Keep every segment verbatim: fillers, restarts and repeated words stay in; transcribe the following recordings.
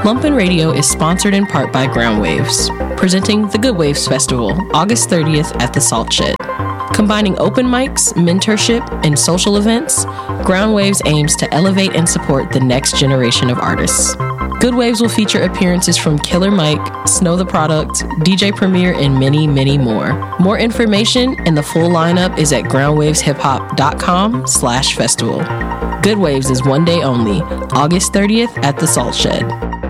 Lumpin' Radio is sponsored in part by Ground Waves, presenting the Good Waves Festival, August thirtieth at the Salt Shed. Combining open mics, mentorship, and social events, Ground Waves aims to elevate and support the next generation of artists. Good Waves will feature appearances from Killer Mike, Snow the Product, D J Premier, and many, many more. More information and the full lineup is at groundwaveshiphop.com slash festival. Good Waves is one day only, August thirtieth at the Salt Shed.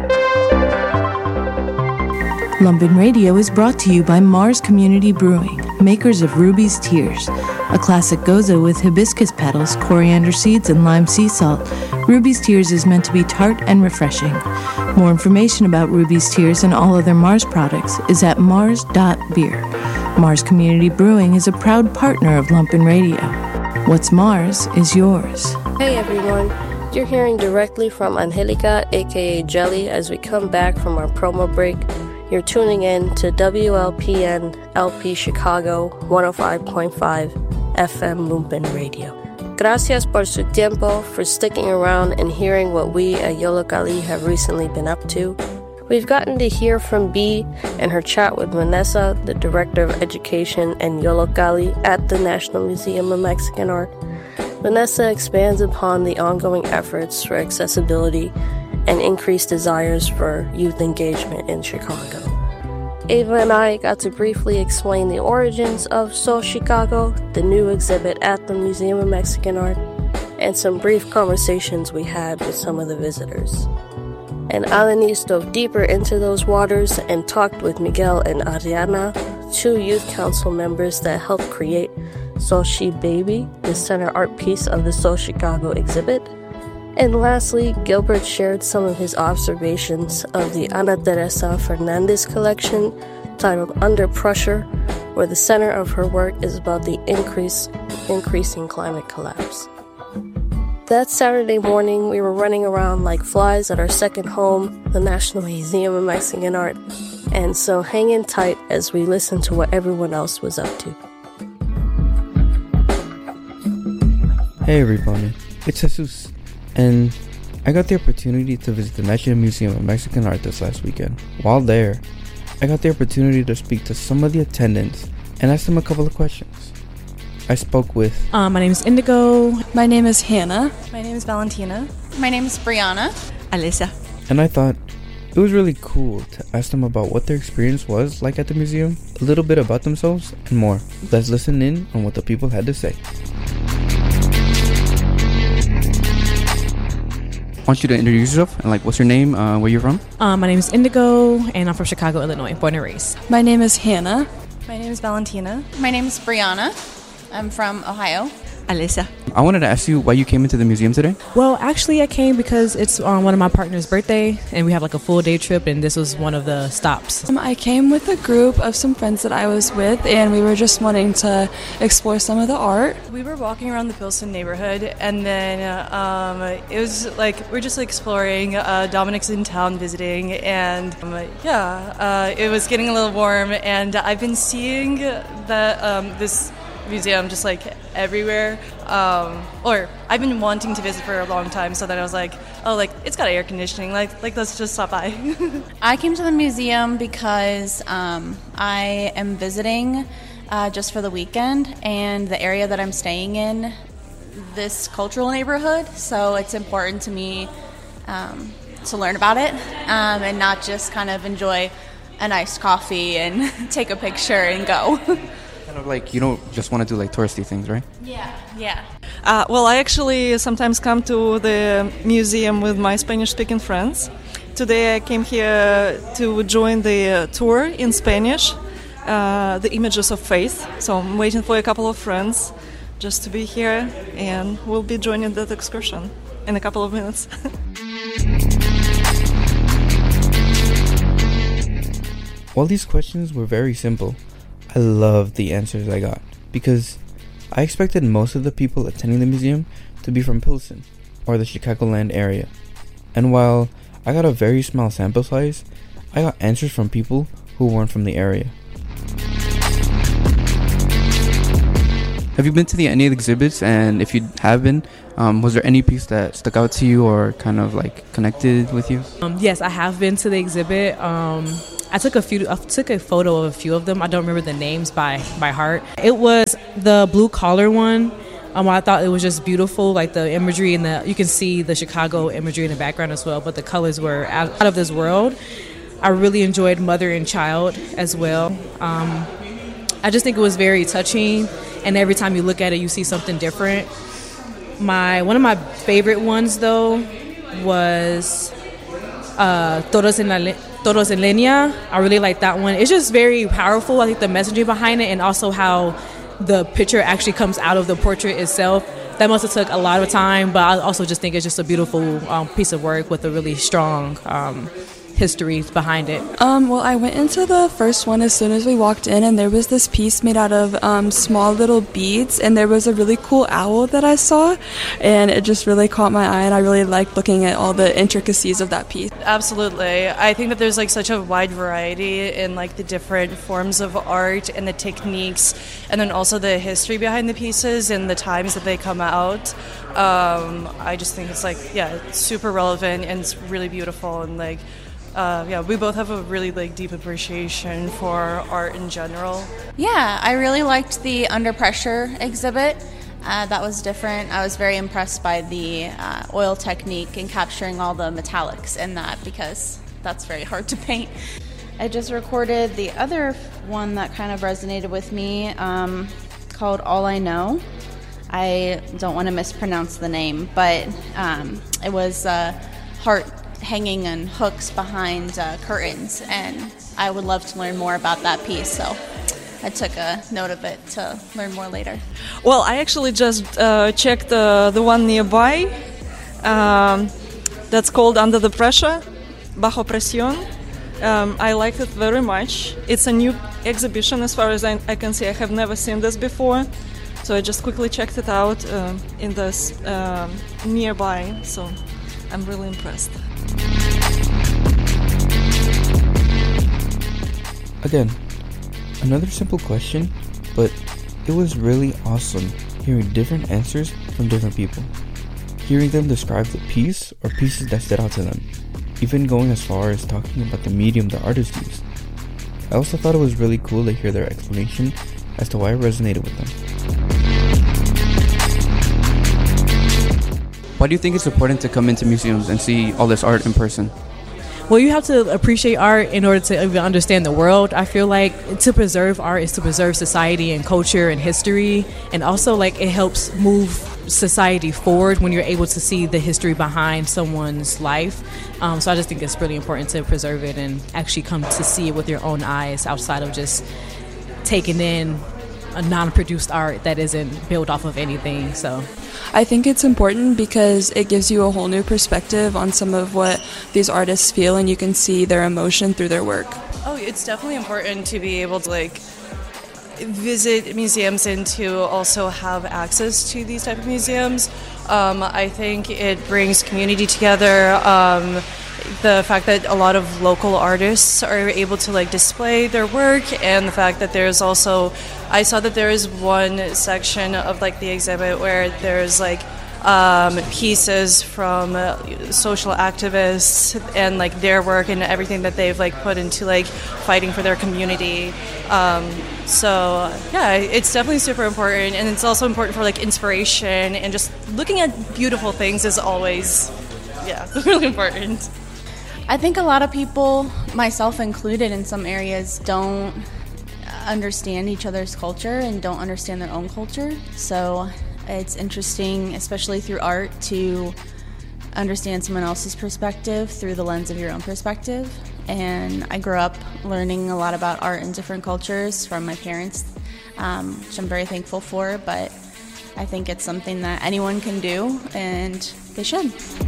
Lumpin' Radio is brought to you by Mars Community Brewing, makers of Ruby's Tears, a classic goza with hibiscus petals, coriander seeds, and lime sea salt. Ruby's Tears is meant to be tart and refreshing. More information about Ruby's Tears and all other Mars products is at mars dot beer. Mars Community Brewing is a proud partner of Lumpin' Radio. What's Mars is yours. Hey everyone, you're hearing directly from Angelica, aka Jelly, as we come back from our promo break. You're tuning in to W L P N L P Chicago one oh five point five F M Lumpin' Radio. Gracias por su tiempo, for sticking around and hearing what we at Yollocalli have recently been up to. We've gotten to hear from Bee and her chat with Vanessa, the Director of Education in Yollocalli at the National Museum of Mexican Art. Vanessa expands upon the ongoing efforts for accessibility and increased desires for youth engagement in Chicago. Ava and I got to briefly explain the origins of So Chicago, the new exhibit at the Museum of Mexican Art, and some brief conversations we had with some of the visitors. And Alanis dove deeper into those waters and talked with Miguel and Ariana, two youth council members that helped create So She Baby, the center art piece of the So Chicago exhibit. And lastly, Gilbert shared some of his observations of the Ana Teresa Fernandez collection titled Under Pressure, where the center of her work is about the increase, increasing climate collapse. That Saturday morning, we were running around like flies at our second home, the National Museum of Mexican Art, and so hang in tight as we listen to what everyone else was up to. Hey everybody, it's Jesus. And I got the opportunity to visit the National Museum of Mexican Art this last weekend. While there, I got the opportunity to speak to some of the attendants and ask them a couple of questions. I spoke with... Uh, my name is Indigo. My name is Hannah. My name is Valentina. My name is Brianna. Alisa. And I thought it was really cool to ask them about what their experience was like at the museum, a little bit about themselves, and more. Let's listen in on what the people had to say. I want you to introduce yourself and like what's your name, uh, where you're from? Uh, my name is Indigo and I'm from Chicago, Illinois, born and raised. My name is Hannah. My name is Valentina. My name is Brianna. I'm from Ohio. Alisa. I wanted to ask you why you came into the museum today. Well, actually, I came because it's on one of my partner's birthday, and we have like a full day trip, and this was one of the stops. Um, I came with a group of some friends that I was with, and we were just wanting to explore some of the art. We were walking around the Pilsen neighborhood, and then uh, um, it was like we're just like, exploring. Uh, Dominic's in town visiting, and um, yeah, uh, it was getting a little warm, and I've been seeing that um, this museum just like everywhere, um, or I've been wanting to visit for a long time, so then I was like, oh, like it's got air conditioning, like like let's just stop by. I came to the museum because um, I am visiting uh, just for the weekend, and the area that I'm staying in, this cultural neighborhood, so it's important to me um, to learn about it um, and not just kind of enjoy a nice coffee and take a picture and go. Kind of like you don't just want to do like touristy things, right? Yeah, yeah. Uh, well, I actually sometimes come to the museum with my Spanish-speaking friends. Today I came here to join the uh, tour in Spanish, uh, the Images of Faith. So I'm waiting for a couple of friends just to be here, and we'll be joining that excursion in a couple of minutes. While these questions were very simple, I loved the answers I got, because I expected most of the people attending the museum to be from Pilsen, or the Chicagoland area. And while I got a very small sample size, I got answers from people who weren't from the area. Have you been to the, any of the exhibits? And if you have been, um, was there any piece that stuck out to you or kind of like connected with you? Um, yes, I have been to the exhibit. Um, I took a few. I took a photo of a few of them. I don't remember the names by by heart. It was the blue collar one. Um, I thought it was just beautiful, like the imagery and the you can see the Chicago imagery in the background as well. But the colors were out, out of this world. I really enjoyed Mother and Child as well. Um, I just think it was very touching, and every time you look at it, you see something different. My one of my favorite ones though was uh, Todos en la Todos en Línea. I really like that one. It's just very powerful. I think the messaging behind it, and also how the picture actually comes out of the portrait itself. That must have took a lot of time, but I also just think it's just a beautiful um, piece of work with a really strong um, history behind it. Um, well, I went into the first one as soon as we walked in, and there was this piece made out of um, small little beads, and there was a really cool owl that I saw, and it just really caught my eye, and I really liked looking at all the intricacies of that piece. Absolutely. I think that there's like such a wide variety in like the different forms of art and the techniques, and then also the history behind the pieces and the times that they come out. Um, I just think it's like, yeah, it's super relevant and it's really beautiful, and like Uh, yeah, we both have a really like deep appreciation for art in general. Yeah, I really liked the Under Pressure exhibit. Uh, that was different. I was very impressed by the uh, oil technique and capturing all the metallics in that, because that's very hard to paint. I just recorded the other one that kind of resonated with me, um, called All I Know. I don't want to mispronounce the name, but um, it was uh, heart hanging on hooks behind uh, curtains, and I would love to learn more about that piece, so I took a note of it to learn more later. Well, I actually just uh, checked uh, the one nearby um, that's called Under the Pressure, Bajo Presión. Um, I liked it very much. It's a new exhibition as far as I, I can see. I have never seen this before, so I just quickly checked it out uh, in this um, nearby, so I'm really impressed. Again, another simple question, but it was really awesome hearing different answers from different people. Hearing them describe the piece or pieces that stood out to them, even going as far as talking about the medium the artist used. I also thought it was really cool to hear their explanation as to why it resonated with them. Why do you think it's important to come into museums and see all this art in person? Well, you have to appreciate art in order to even understand the world. I feel like to preserve art is to preserve society and culture and history, and also like it helps move society forward when you're able to see the history behind someone's life. Um, so I just think it's really important to preserve it and actually come to see it with your own eyes outside of just taking in a non-produced art that isn't built off of anything. So I think it's important because it gives you a whole new perspective on some of what these artists feel, and you can see their emotion through their work. Oh, it's definitely important to be able to like visit museums and to also have access to these type of museums. Um, I think it brings community together. Um, the fact that a lot of local artists are able to like display their work, and the fact that there's also, I saw that there is one section of like the exhibit where there's like um, pieces from uh, social activists and like their work and everything that they've like put into like fighting for their community. Um, so yeah, it's definitely super important, and it's also important for like inspiration, and just looking at beautiful things is always, yeah, really important. I think a lot of people, myself included in some areas, don't understand each other's culture and don't understand their own culture. So it's interesting, especially through art, to understand someone else's perspective through the lens of your own perspective. And I grew up learning a lot about art in different cultures from my parents, um, which I'm very thankful for, but I think it's something that anyone can do, and they should.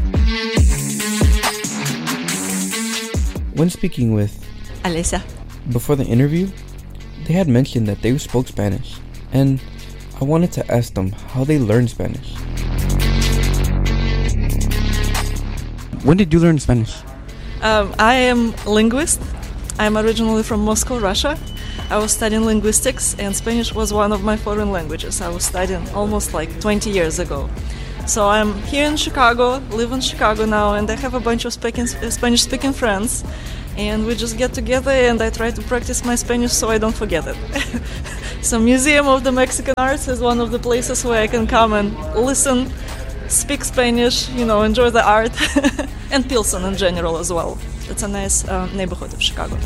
When speaking with Alessa before the interview, they had mentioned that they spoke Spanish, and I wanted to ask them how they learned Spanish. When did you learn Spanish? Um, I am a linguist. I'm originally from Moscow, Russia. I was studying linguistics, and Spanish was one of my foreign languages. I was studying almost like twenty years ago. So I'm here in Chicago, live in Chicago now, and I have a bunch of speaking, Spanish-speaking friends. And we just get together and I try to practice my Spanish so I don't forget it. So Museum of the Mexican Arts is one of the places where I can come and listen, speak Spanish, you know, enjoy the art, and Pilsen in general as well. It's a nice uh, neighborhood of Chicago.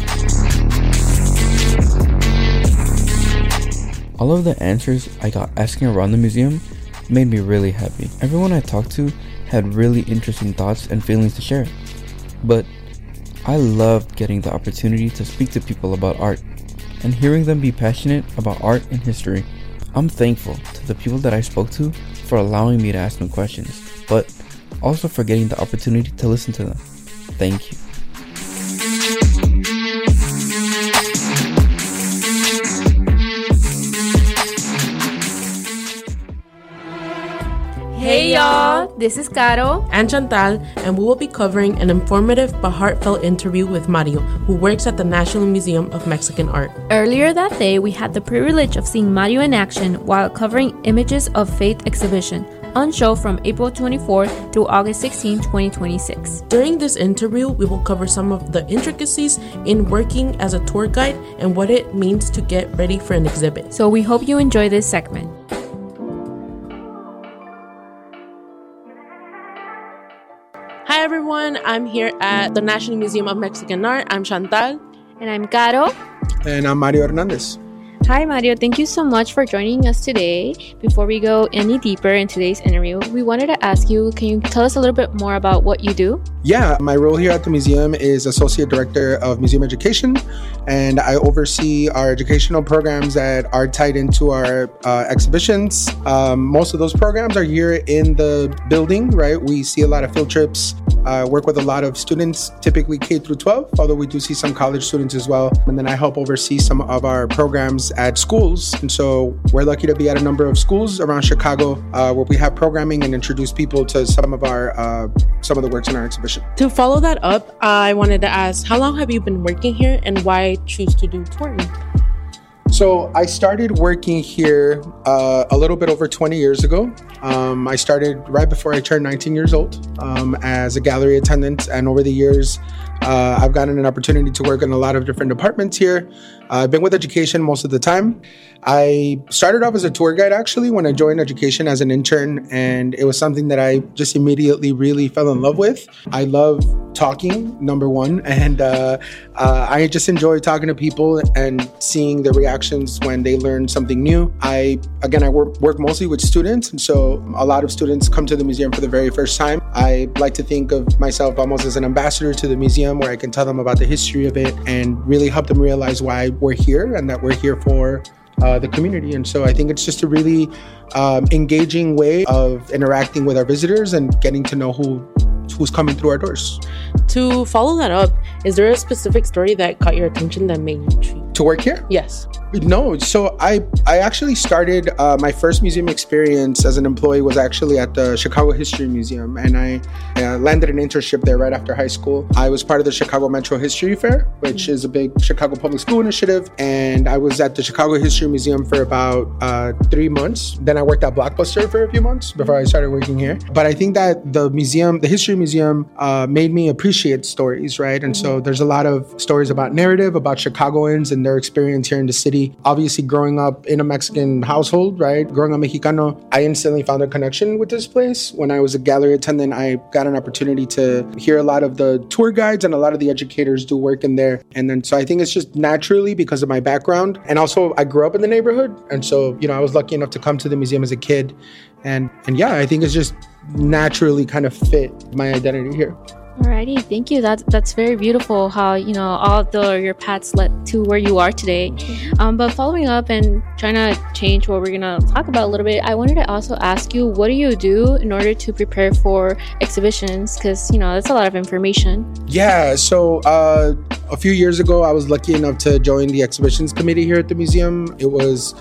All of the answers I got asking around the museum made me really happy. Everyone I talked to had really interesting thoughts and feelings to share. But I loved getting the opportunity to speak to people about art and hearing them be passionate about art and history. I'm thankful to the people that I spoke to for allowing me to ask them questions, but also for getting the opportunity to listen to them. Thank you. Hey y'all, this is Caro and Chantal, and we will be covering an informative but heartfelt interview with Mario, who works at the National Museum of Mexican Art. Earlier that day, we had the privilege of seeing Mario in action while covering Images of Faith exhibition on show from April twenty-fourth through August sixteenth, twenty twenty-six. During this interview, we will cover some of the intricacies in working as a tour guide and what it means to get ready for an exhibit. So we hope you enjoy this segment. Hi everyone, I'm here at the National Museum of Mexican Art. I'm Chantal. And I'm Caro. And I'm Mario Hernandez. Hi Mario, thank you so much for joining us today. Before we go any deeper in today's interview, we wanted to ask you, can you tell us a little bit more about what you do? Yeah, my role here at the museum is Associate Director of Museum Education, and I oversee our educational programs that are tied into our uh, exhibitions. Um, most of those programs are here in the building, right? We see a lot of field trips, uh, work with a lot of students, typically K through twelve, although we do see some college students as well. And then I help oversee some of our programs at schools. And so we're lucky to be at a number of schools around Chicago uh, where we have programming and introduce people to some of our uh, some of the works in our exhibition. To follow that up, I wanted to ask, how long have you been working here and why choose to do touring? So I started working here uh, a little bit over twenty years ago. Um, I started right before I turned nineteen years old um, as a gallery attendant. And over the years, uh, I've gotten an opportunity to work in a lot of different departments here. Uh, I've been with education most of the time. I started off as a tour guide, actually, when I joined education as an intern, and it was something that I just immediately really fell in love with. I love talking, number one, and uh, uh, I just enjoy talking to people and seeing the reactions when they learn something new. I, again, I work, work mostly with students, and so a lot of students come to the museum for the very first time. I like to think of myself almost as an ambassador to the museum, where I can tell them about the history of it and really help them realize why we're here and that we're here for Uh, the community. And so I think it's just a really um, engaging way of interacting with our visitors and getting to know who who's coming through our doors. To follow that up, is there a specific story that caught your attention that made you choose to work here? Yes. No, so I I actually started uh, my first museum experience as an employee was actually at the Chicago History Museum, and I uh, landed an internship there right after high school. I was part of the Chicago Metro History Fair, which is a big Chicago public school initiative, and I was at the Chicago History Museum for about uh, three months. Then I worked at Blockbuster for a few months before I started working here. But I think that the museum, the History Museum, uh, made me appreciate stories, right? And so there's a lot of stories about narrative, about Chicagoans and their experience here in the city. Obviously, growing up in a Mexican household, right? Growing up Mexicano, I instantly found a connection with this place. When I was a gallery attendant, I got an opportunity to hear a lot of the tour guides and a lot of the educators do work in there. And then, so I think it's just naturally because of my background. And also, I grew up in the neighborhood. And so, you know, I was lucky enough to come to the museum as a kid. And, and yeah, I think it's just naturally kind of fit my identity here. Alrighty, thank you. That's that's very beautiful how, you know, all the your paths led to where you are today. Um, but following up and trying to change what we're going to talk about a little bit, I wanted to also ask you, what do you do in order to prepare for exhibitions? Because, you know, that's a lot of information. Yeah, so uh, a few years ago, I was lucky enough to join the exhibitions committee here at the museum. It was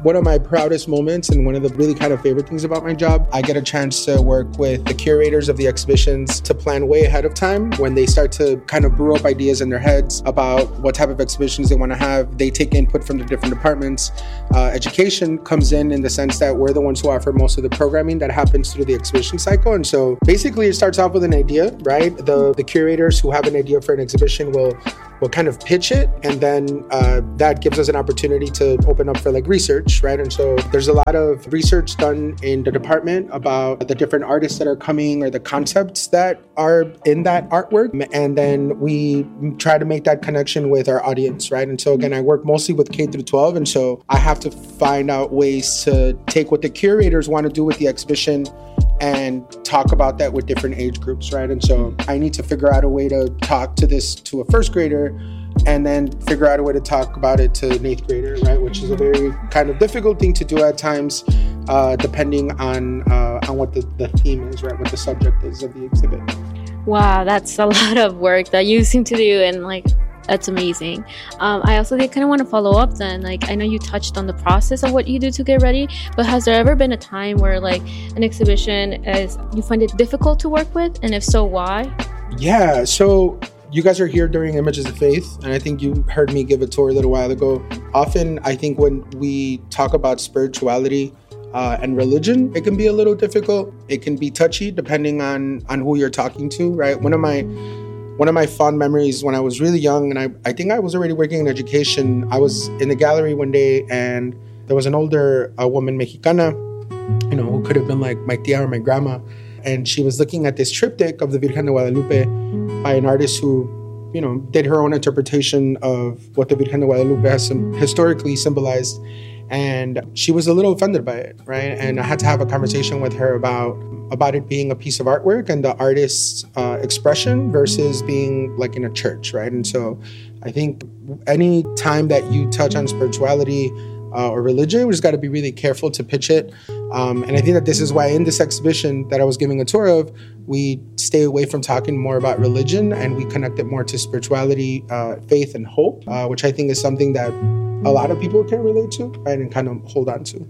one of my proudest moments and one of the really kind of favorite things about my job, I get a chance to work with the curators of the exhibitions to plan way ahead of time. When they start to kind of brew up ideas in their heads about what type of exhibitions they want to have, they take input from the different departments. Uh, education comes in in the sense that we're the ones who offer most of the programming that happens through the exhibition cycle. And so basically it starts off with an idea, right? The, the curators who have an idea for an exhibition will We'll kind of pitch it, and then uh, that gives us an opportunity to open up for like research, right? And so there's a lot of research done in the department about the different artists that are coming or the concepts that are in that artwork. And then we try to make that connection with our audience, right? And so again, I work mostly with K through twelve. And so I have to find out ways to take what the curators want to do with the exhibition and talk about that with different age groups, right? And so I need to figure out a way to talk to this to a first grader and then figure out a way to talk about it to an eighth grader, right? Which is a very kind of difficult thing to do at times, uh, depending on uh, on what the, the theme is, right? What the subject is of the exhibit. Wow, that's a lot of work that you seem to do, and like, that's amazing. Um, I also kind of want to follow up then. Like, I know you touched on the process of what you do to get ready, but has there ever been a time where like an exhibition is, you find it difficult to work with? And if so, why? Yeah, so you guys are here during Images of Faith, and I think you heard me give a tour a little while ago. Often, I think when we talk about spirituality uh, and religion, it can be a little difficult. It can be touchy depending on, on who you're talking to, right? One of my One of my fond memories when I was really young, and I, I think I was already working in education, I was in the gallery one day and there was an older uh, woman, Mexicana, you know, who could have been like my tia or my grandma. And she was looking at this triptych of the Virgen de Guadalupe by an artist who, you know, did her own interpretation of what the Virgen de Guadalupe has some historically symbolized. And she was a little offended by it, right? And I had to have a conversation with her about about it being a piece of artwork and the artist's uh, expression versus being like in a church, right? And so I think any time that you touch on spirituality uh, or religion, we just got to be really careful to pitch it. Um, and I think that this is why in this exhibition that I was giving a tour of, we stay away from talking more about religion and we connect it more to spirituality, uh, faith, and hope, uh, which I think is something that a lot of people can relate to, right, and kind of hold on to.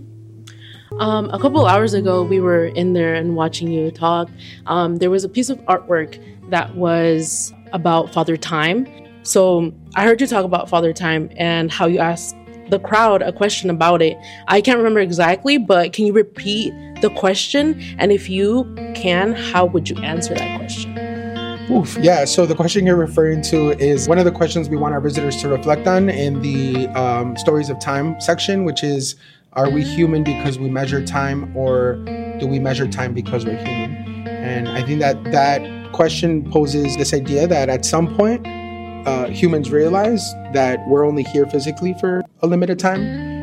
Um, a couple hours ago, we were in there and watching you talk. Um, there was a piece of artwork that was about Father Time. So I heard you talk about Father Time and how you asked the crowd a question about it. I can't remember exactly, but can you repeat the question? And if you can, how would you answer that question? Oof, yeah, so the question you're referring to is one of the questions we want our visitors to reflect on in the um, Stories of Time section, which is, are we human because we measure time, or do we measure time because we're human? And I think that that question poses this idea that at some point, uh, humans realize that we're only here physically for a limited time.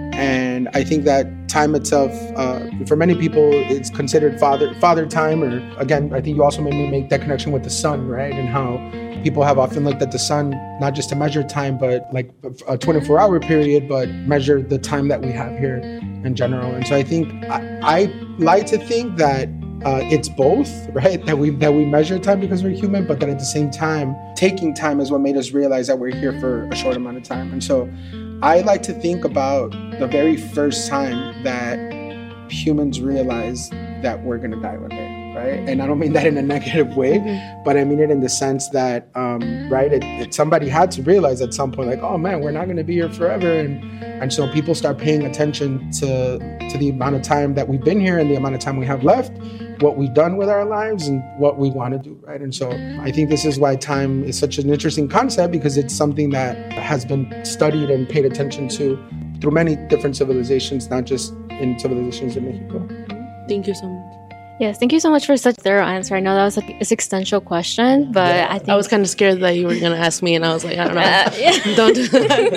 And I think that time itself, uh, for many people, it's considered father father time. Or again, I think you also made me make that connection with the sun, right? And how people have often looked at the sun, not just to measure time, but like a twenty-four hour period, but measure the time that we have here in general. And so I think I, I like to think that uh, it's both, right? That we that we measure time because we're human, but that at the same time, taking time is what made us realize that we're here for a short amount of time. And so I like to think about the very first time that humans realize that we're going to die one day, right? And I don't mean that in a negative way, mm-hmm. but I mean it in the sense that, um, right, it, it, somebody had to realize at some point, like, oh man, we're not going to be here forever. And and so people start paying attention to, to the amount of time that we've been here and the amount of time we have left, what we've done with our lives and what we want to do, right? And so I think this is why time is such an interesting concept, because it's something that has been studied and paid attention to through many different civilizations, not just in civilizations in Mexico. Thank you so much. Yes, thank you so much for such a thorough answer. I know that was like a existential question, but yeah. I think I was kind of scared that you were going to ask me, and I was like, I don't know. Uh, yeah. Don't do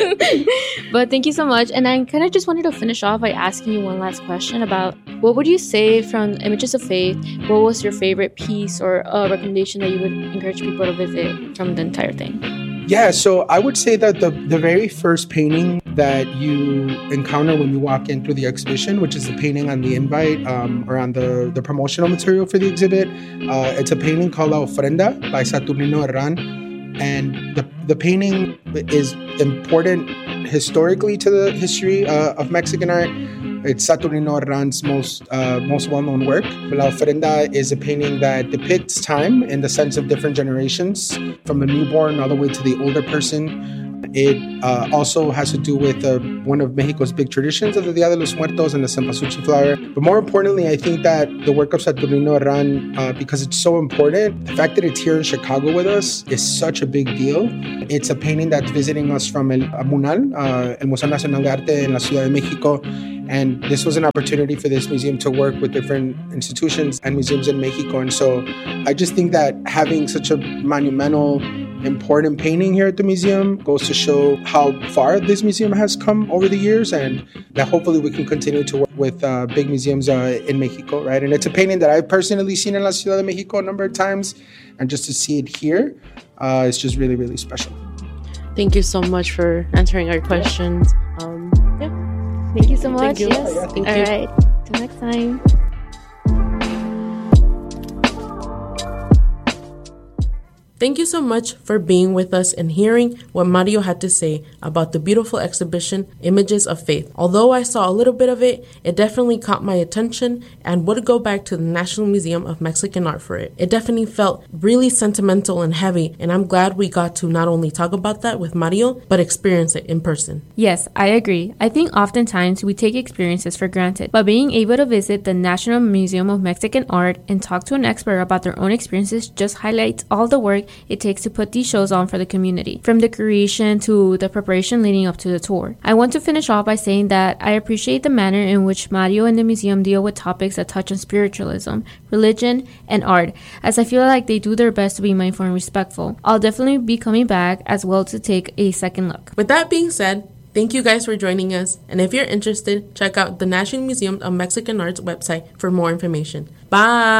that. But thank you so much. And I kind of just wanted to finish off by asking you one last question about what would you say from Images of Faith? What was your favorite piece or a recommendation that you would encourage people to visit from the entire thing? Yeah, so I would say that the, the very first painting that you encounter when you walk in through the exhibition, which is the painting on the invite um, or on the, the promotional material for the exhibit, uh, it's a painting called La Ofrenda by Saturnino Herrán. And the, the painting is important important historically to the history uh, of Mexican art. It's Saturnino Herran's most uh, most well-known work. La Ofrenda is a painting that depicts time in the sense of different generations, from the newborn all the way to the older person. It uh, also has to do with uh, one of Mexico's big traditions of the Dia de los Muertos and the cempasúchil flower. But more importantly, I think that the work of Saturnino Herran, uh, because it's so important, the fact that it's here in Chicago with us is such a big deal. It's a painting that's visiting us from El Munal, uh, El Museo Nacional de Arte in la Ciudad de Mexico. And this was an opportunity for this museum to work with different institutions and museums in Mexico. And so I just think that having such a monumental, important painting here at the museum goes to show how far this museum has come over the years, and that hopefully we can continue to work with uh, big museums uh, in Mexico, right? And it's a painting that I've personally seen in La Ciudad de Mexico a number of times, and just to see it here, uh, it's just really, really special. Thank you so much for answering our questions. Um, yeah. Thank you so much. Thank you. Yes. Yeah, thank All you. right. Till next time. Thank you so much for being with us and hearing what Mario had to say about the beautiful exhibition, Images of Faith. Although I saw a little bit of it, it definitely caught my attention and would go back to the National Museum of Mexican Art for it. It definitely felt really sentimental and heavy, and I'm glad we got to not only talk about that with Mario, but experience it in person. Yes, I agree. I think oftentimes we take experiences for granted, but being able to visit the National Museum of Mexican Art and talk to an expert about their own experiences just highlights all the work it takes to put these shows on for the community, from the creation to the preparation leading up to the tour. I want to finish off by saying that I appreciate the manner in which Mario and the museum deal with topics that touch on spiritualism, religion, and art, as I feel like they do their best to be mindful and respectful. I'll definitely be coming back as well to take a second look. With that being said, thank you guys for joining us, and if you're interested, check out the National Museum of Mexican Art's website for more information. Bye!